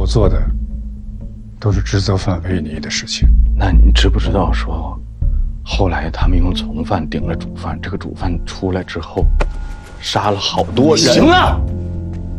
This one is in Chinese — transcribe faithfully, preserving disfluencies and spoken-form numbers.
我做的都是职责范围内的事情。 那你知不知道说，后来他们用从犯顶了主犯，这个主犯出来之后，杀了好多人。 行了。